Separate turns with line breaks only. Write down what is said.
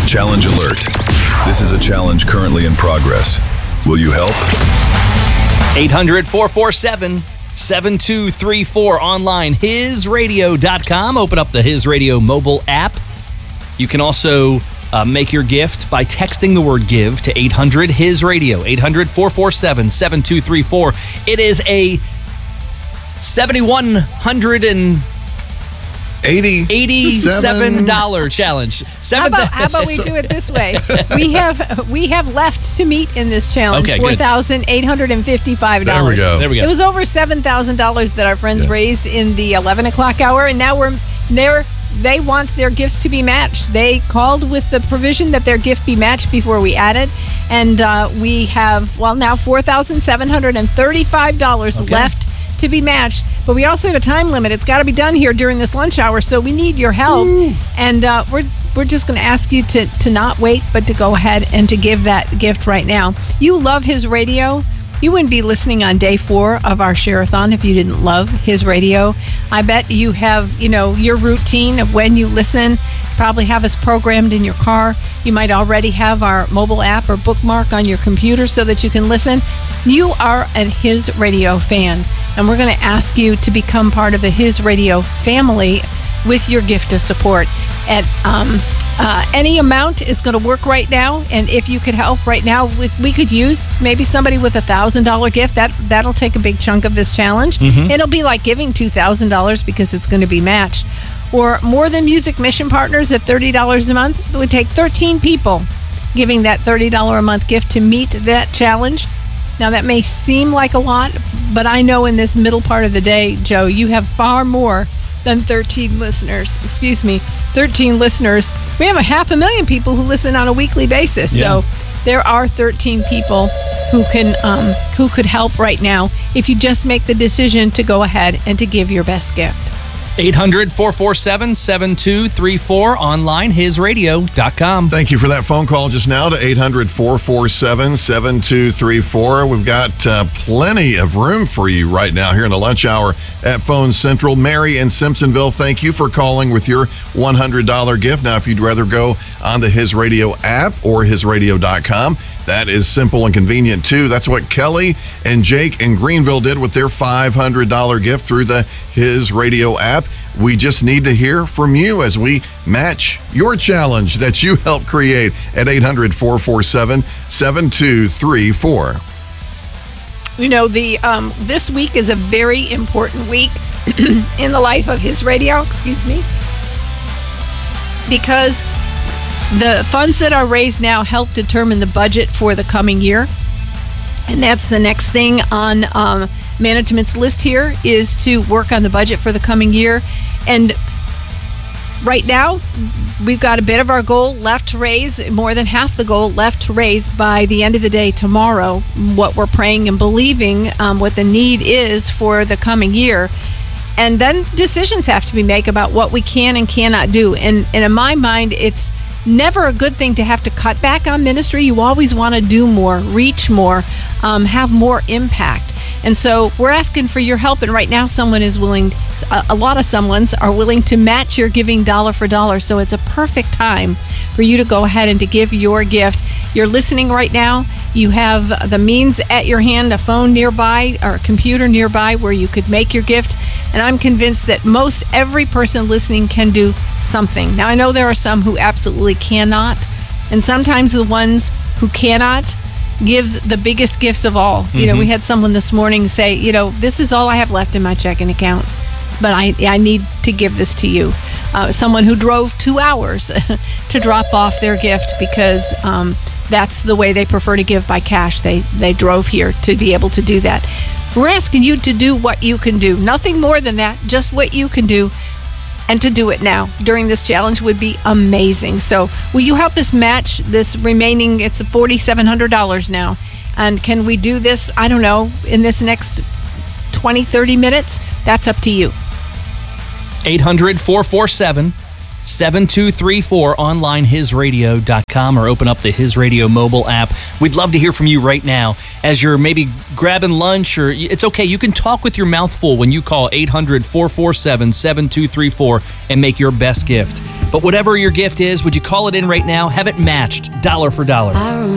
Challenge alert. This is a challenge currently in progress. Will you help?
800-447-7234 online, hisradio.com. Open up the His Radio mobile app. You can also make your gift by texting the word give to 800-HIS-RADIO, 800-447-7234. It is a $7,187 challenge.
How about we do it this way? We have left to meet in this challenge.
Okay,
$4,855.
There we go.
There we go.
It was over $7,000 that our friends raised in the 11 o'clock hour, and now they want their gifts to be matched. They called with the provision that their gift be matched before we added, and we have now $4,735 left to be matched. But we also have a time limit. It's got to be done here during this lunch hour, so we need your help. And we're just going to ask you to not wait, but to go ahead and to give that gift right now. You love His Radio. You wouldn't be listening on day 4 of our Share-a-thon if you didn't love His Radio. I bet you have, your routine of when you listen. Probably have us programmed in your car. You might already have our mobile app or bookmark on your computer so that you can listen. You are a His Radio fan, and we're going to ask you to become part of the His Radio family with your gift of support. At any amount is going to work right now, and if you could help right now, we could use maybe somebody with $1,000 gift. That'll take a big chunk of this challenge. It'll be like giving $2,000 because it's going to be matched. Or More Than Music Mission Partners at $30 a month. It would take 13 people giving that $30 a month gift to meet that challenge. Now, that may seem like a lot, but I know in this middle part of the day, Joe, you have far more than 13 listeners. 13 listeners. We have 500,000 people who listen on a weekly basis.
Yeah.
So there are 13 people who could help right now if you just make the decision to go ahead and to give your best gift.
800-447-7234 online, hisradio.com.
Thank you for that phone call just now to 800-447-7234. We've got plenty of room for you right now here in the lunch hour at Phone Central. Mary in Simpsonville, thank you for calling with your $100 gift. Now, if you'd rather go on the His Radio app or hisradio.com, that is simple and convenient, too. That's what Kelly and Jake in Greenville did with their $500 gift through the His Radio app. We just need to hear from you as we match your challenge that you helped create at 800-447-7234.
This week is a very important week in the life of His Radio, because the funds that are raised now help determine the budget for the coming year. And that's the next thing on management's list here, is to work on the budget for the coming year. And right now, we've got a bit of our goal left to raise, more than half the goal left to raise by the end of the day tomorrow, what we're praying and believing what the need is for the coming year. And then decisions have to be made about what we can and cannot do. And in my mind, it's never a good thing to have to cut back on ministry. You always want to do more, reach more, have more impact. And so we're asking for your help. And right now, someone is willing, a lot of someones are willing to match your giving dollar for dollar. So it's a perfect time for you to go ahead and to give your gift. You're listening right now. You have the means at your hand, a phone nearby or a computer nearby where you could make your gift. And I'm convinced that most every person listening can do something. Now, I know there are some who absolutely cannot. And sometimes the ones who cannot give the biggest gifts of all. We had someone this morning say, this is all I have left in my checking account, but I need to give this to you. Someone who drove 2 hours to drop off their gift because that's the way they prefer to give, by cash. They drove here to be able to do that. We're asking you to do what you can do. Nothing more than that, just what you can do. And to do it now during this challenge would be amazing. So will you help us match this remaining, it's $4,700 now. And can we do this, I don't know, in this next 20, 30 minutes? That's up to you.
800-447-7234. 7234, online hisradio.com, or open up the His Radio mobile app. We'd love to hear from you right now as you're maybe grabbing lunch, or it's okay. You can talk with your mouth full when you call 800-447-7234 and make your best gift. But whatever your gift is, would you call it in right now? Have it matched dollar for dollar.